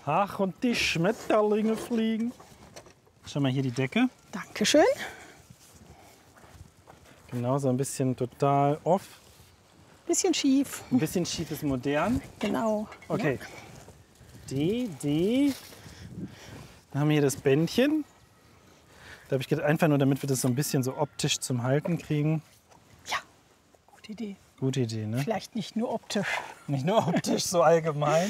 Ach, und die Schmetterlinge fliegen. Schau mal hier die Decke. Dankeschön. Genau, so ein bisschen total off. Bisschen schief. Ein bisschen schief ist modern. Genau. Okay. Die. Dann haben wir hier das Bändchen. Da habe ich gedacht, einfach nur, damit wir das so ein bisschen so optisch zum Halten kriegen. Ja, gute Idee. Gute Idee, ne? Vielleicht nicht nur optisch. Nicht nur optisch, so allgemein.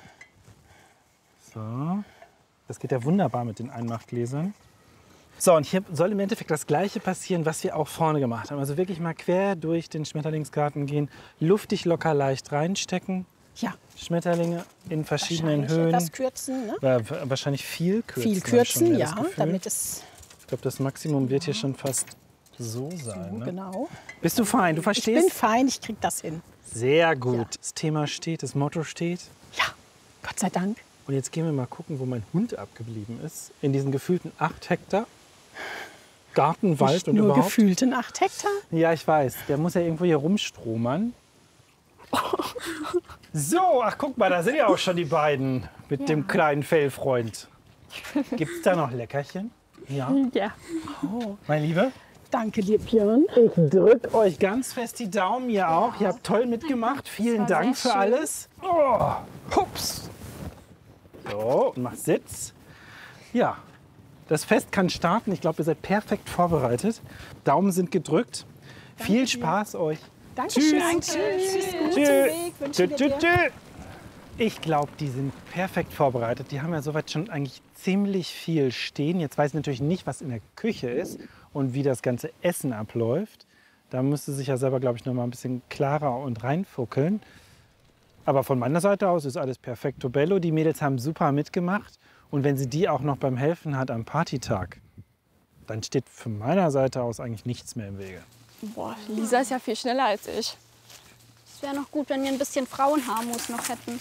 So. Das geht ja wunderbar mit den Einmachgläsern. So, und hier soll im Endeffekt das Gleiche passieren, was wir auch vorne gemacht haben. Also wirklich mal quer durch den Schmetterlingsgarten gehen, luftig, locker, leicht reinstecken. Ja. Schmetterlinge in verschiedenen Höhen. Etwas kürzen, ne? Wahrscheinlich viel kürzen. Viel kürzen, schon, ja, damit es ich glaube, das Maximum wird hier schon fast so sein. so, Ne? genau. Bist du fein? Du verstehst? Ich bin fein, ich krieg das hin. Sehr gut. Ja. Das Thema steht, das Motto steht. Ja, Gott sei Dank. Und jetzt gehen wir mal gucken, wo mein Hund abgeblieben ist. In diesen gefühlten 8 Hektar. Garten, Wald Nicht und nur überhaupt. gefühlten 8 Hektar. Ja, ich weiß. Der muss ja irgendwo hier rumstromern. So, ach guck mal, da sind ja auch schon die beiden mit dem kleinen Fellfreund. Gibt es da noch Leckerchen? Ja. Ja. Meine Liebe, Danke dir, Björn. ich drück euch ganz fest die Daumen, ihr auch. Ihr habt toll mitgemacht. Vielen war Dank sehr für schön. alles. Oh, hups. So, und macht Sitz. Ja, das Fest kann starten. Ich glaube, ihr seid perfekt vorbereitet. Daumen sind gedrückt. Viel Spaß euch. Dankeschön. Tschüss. Tschüss. Guten Tschö. Weg wünschen wir dir. Tschö. Ich glaube, die sind perfekt vorbereitet. Die haben ja soweit schon eigentlich ziemlich viel stehen. Jetzt weiß ich natürlich nicht, was in der Küche ist und wie das ganze Essen abläuft. Da müsste sich ja selber, glaube ich, noch mal ein bisschen klarer und reinfuckeln. Aber von meiner Seite aus ist alles perfekto bello. Die Mädels haben super mitgemacht. Und wenn sie die auch noch beim Helfen hat am Partytag, dann steht von meiner Seite aus eigentlich nichts mehr im Wege. Boah, Lisa ist ja viel schneller als ich. Es wäre noch gut, wenn wir ein bisschen Frauenharmus noch hätten.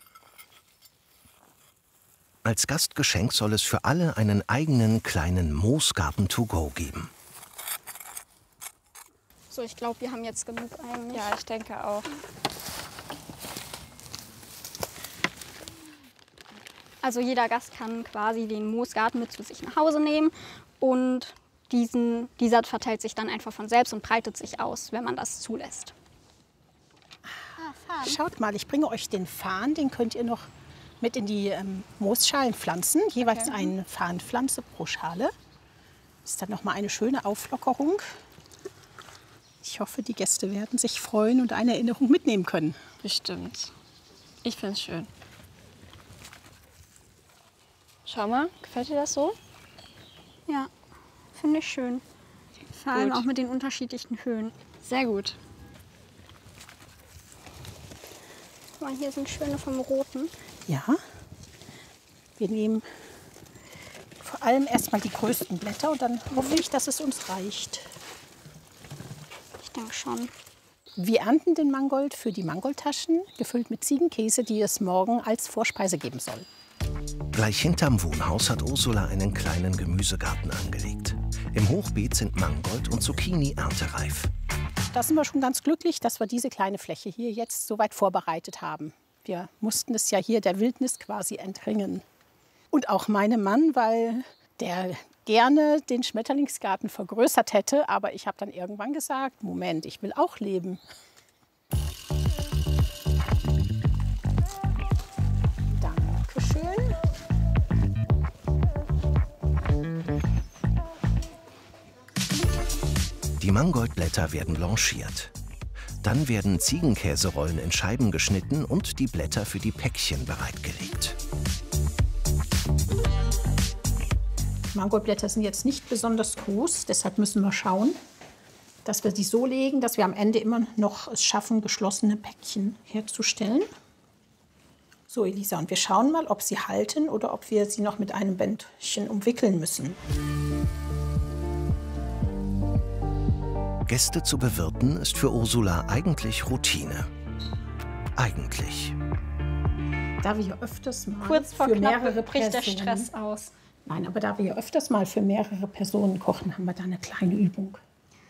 Als Gastgeschenk soll es für alle einen eigenen kleinen Moosgarten to go geben. So, ich glaube, wir haben jetzt genug eigentlich. Ja, ich denke auch. Also jeder Gast kann quasi den Moosgarten mit zu sich nach Hause nehmen und dieser verteilt sich dann einfach von selbst und breitet sich aus, wenn man das zulässt. Schaut mal, ich bringe euch den Farn. Den könnt ihr noch mit in die Moosschalen pflanzen. Jeweils eine Farnpflanze pro Schale. Ist dann noch mal eine schöne Auflockerung. Ich hoffe, die Gäste werden sich freuen und eine Erinnerung mitnehmen können. Bestimmt. Ich finde es schön. Schau mal, gefällt dir das so? Ja, finde ich schön. Vor allem Gut. auch mit den unterschiedlichen Höhen. Sehr gut. Guck mal, hier sind schöne vom Roten. Ja, wir nehmen vor allem erstmal die größten Blätter und dann hoffe ich, dass es uns reicht. Ich denke schon. Wir ernten den Mangold für die Mangoldtaschen, gefüllt mit Ziegenkäse, die es morgen als Vorspeise geben soll. Gleich hinterm Wohnhaus hat Ursula einen kleinen Gemüsegarten angelegt. Im Hochbeet sind Mangold und Zucchini erntereif. Da sind wir schon ganz glücklich, dass wir diese kleine Fläche hier jetzt so weit vorbereitet haben. Wir mussten es ja hier der Wildnis quasi entringen. Und auch meinem Mann, weil der gerne den Schmetterlingsgarten vergrößert hätte. Aber ich habe dann irgendwann gesagt, Moment, ich will auch leben. Dankeschön. Die Mangoldblätter werden blanchiert. Dann werden Ziegenkäserollen in Scheiben geschnitten und die Blätter für die Päckchen bereitgelegt. Mangoldblätter sind jetzt nicht besonders groß, deshalb müssen wir schauen, dass wir die so legen, dass wir am Ende immer noch es schaffen, geschlossene Päckchen herzustellen. So, Elisa, und wir schauen mal, ob sie halten oder ob wir sie noch mit einem Bändchen umwickeln müssen. Gäste zu bewirten ist für Ursula eigentlich Routine. Eigentlich. Da wir ja öfters mal Kurz vor für knapp mehrere bricht der Personen, Stress aus. Nein, aber da wir ja öfters mal für mehrere Personen kochen, haben wir da eine kleine Übung.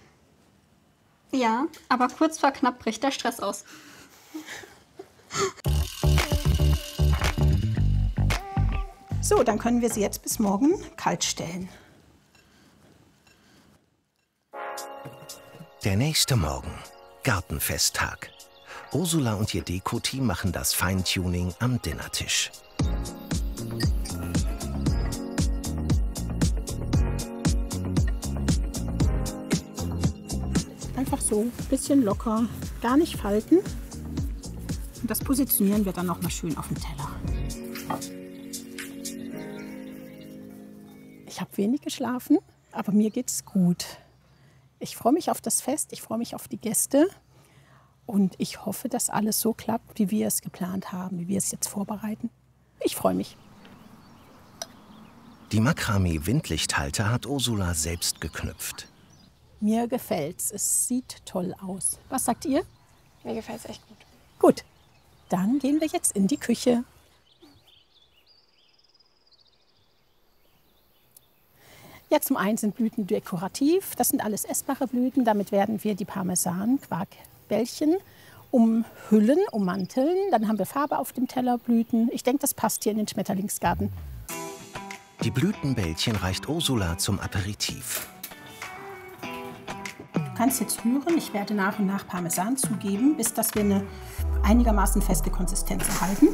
Ja, aber kurz vor knapp bricht der Stress aus. So, dann können wir sie jetzt bis morgen kalt stellen. Der nächste Morgen, Gartenfesttag. Ursula und ihr Deko-Team machen das Feintuning am Dinnertisch. Einfach so, ein bisschen locker, gar nicht falten. Und das positionieren wir dann noch mal schön auf dem Teller. Ich habe wenig geschlafen, aber mir geht's gut. Ich freue mich auf das Fest, ich freue mich auf die Gäste und ich hoffe, dass alles so klappt, wie wir es geplant haben, wie wir es jetzt vorbereiten. Ich freue mich. Die Makramee-Windlichthalter hat Ursula selbst geknüpft. Mir gefällt's, es sieht toll aus. Was sagt ihr? Mir gefällt es echt gut. Gut, dann gehen wir jetzt in die Küche. Ja, zum einen sind Blüten dekorativ. Das sind alles essbare Blüten. Damit werden wir die Parmesan-Quarkbällchen umhüllen, ummanteln. Dann haben wir Farbe auf dem Teller, Blüten. Ich denke, das passt hier in den Schmetterlingsgarten. Die Blütenbällchen reicht Ursula zum Aperitif. Du kannst jetzt rühren. Ich werde nach und nach Parmesan zugeben, bis dass wir eine einigermaßen feste Konsistenz erhalten.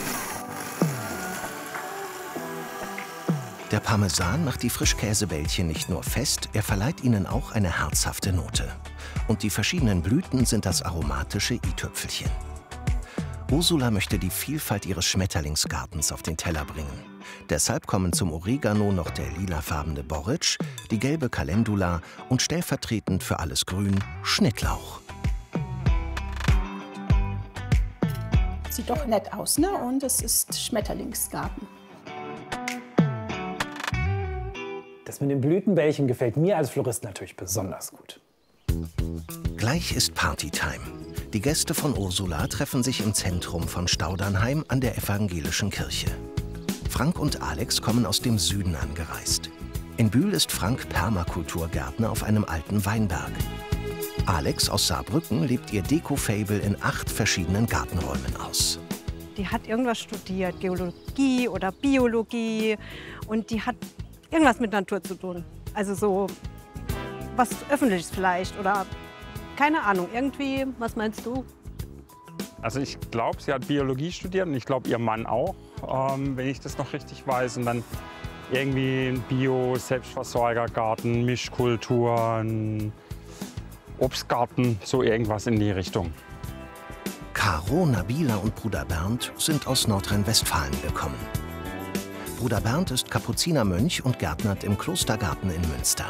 Der Parmesan macht die Frischkäsebällchen nicht nur fest, er verleiht ihnen auch eine herzhafte Note. Und die verschiedenen Blüten sind das aromatische i-Tüpfelchen. Ursula möchte die Vielfalt ihres Schmetterlingsgartens auf den Teller bringen. Deshalb kommen zum Oregano noch der lilafarbene Borretsch, die gelbe Calendula und stellvertretend für alles Grün Schnittlauch. Sieht doch nett aus, ne? Und es ist Schmetterlingsgarten. Das mit den Blütenbällchen gefällt mir als Florist natürlich besonders gut. Gleich ist Partytime. Die Gäste von Ursula treffen sich im Zentrum von Staudernheim an der evangelischen Kirche. Frank und Alex kommen aus dem Süden angereist. In Bühl ist Frank Permakulturgärtner auf einem alten Weinberg. Alex aus Saarbrücken lebt ihr Deko-Fable in 8 verschiedenen Gartenräumen aus. Die hat irgendwas studiert, Geologie oder Biologie, und die hat irgendwas mit Natur zu tun. Also so was Öffentliches vielleicht oder keine Ahnung, irgendwie, was meinst du? Also ich glaube, sie hat Biologie studiert und ich glaube, ihr Mann auch, wenn ich das noch richtig weiß. Und dann irgendwie ein Bio-Selbstversorgergarten, Mischkulturen, Obstgarten, so irgendwas in die Richtung. Caro, Nabila und Bruder Bernd sind aus Nordrhein-Westfalen gekommen. Bruder Bernd ist Kapuzinermönch und gärtnert im Klostergarten in Münster.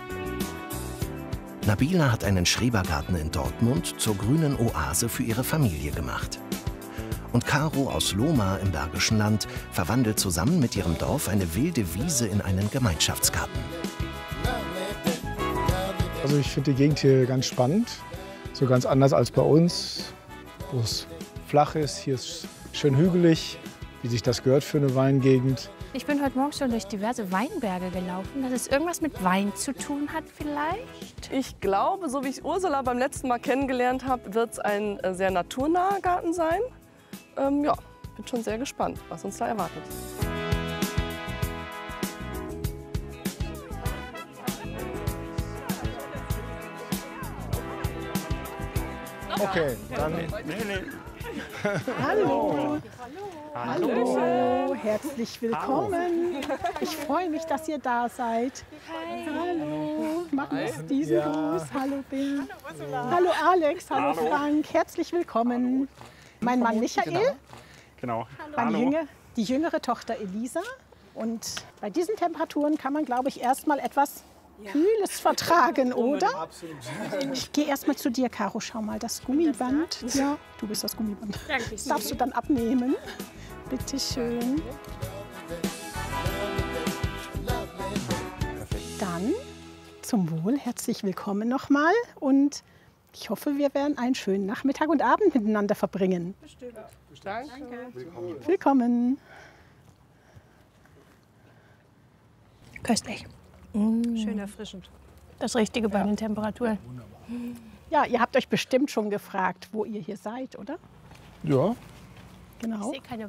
Nabila hat einen Schrebergarten in Dortmund zur grünen Oase für ihre Familie gemacht. Und Caro aus Lohmar im Bergischen Land verwandelt zusammen mit ihrem Dorf eine wilde Wiese in einen Gemeinschaftsgarten. Also ich finde die Gegend hier ganz spannend, so ganz anders als bei uns, wo es flach ist. Hier ist schön hügelig, wie sich das gehört für eine Weingegend. Ich bin heute Morgen schon durch diverse Weinberge gelaufen, dass es irgendwas mit Wein zu tun hat vielleicht. Ich glaube, so wie ich Ursula beim letzten Mal kennengelernt habe, wird es ein sehr naturnaher Garten sein. Ja, bin schon sehr gespannt, was uns da erwartet. Okay, dann... Hallo. Hallo, herzlich willkommen. Ich freue mich, dass ihr da seid. Hallo, machen wir diesen Gruß. Hallo Bill. Hallo Alex, hallo Frank, herzlich willkommen. Mein Mann Michael, Genau. die jüngere Tochter Elisa. Und bei diesen Temperaturen kann man, glaube ich, erstmal etwas Kühles vertragen, oder? Absolut. Ich gehe erstmal zu dir, Caro. Schau mal, das Gummiband. Ja, du bist das Gummiband. Das darfst du dann abnehmen. Bitte schön. Dann zum Wohl, herzlich willkommen nochmal. Und ich hoffe, wir werden einen schönen Nachmittag und Abend miteinander verbringen. Bestimmt. Danke. Willkommen. Köstlich. Schön erfrischend. Das Richtige bei den Temperaturen. Ja, ihr habt euch bestimmt schon gefragt, wo ihr hier seid, oder? Ja. Genau. Ich sehe keine